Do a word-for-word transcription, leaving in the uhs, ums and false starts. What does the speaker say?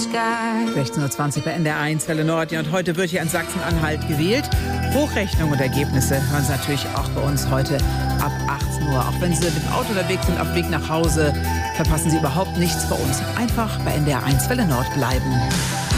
sechzehn Uhr zwanzig bei N D R eins Welle Nord. Und heute wird hier in Sachsen-Anhalt gewählt. Hochrechnung und Ergebnisse hören Sie natürlich auch bei uns heute ab achtzehn Uhr. Auch wenn Sie mit dem Auto unterwegs sind, auf dem Weg nach Hause, verpassen Sie überhaupt nichts bei uns. Einfach bei N D R eins Welle Nord bleiben.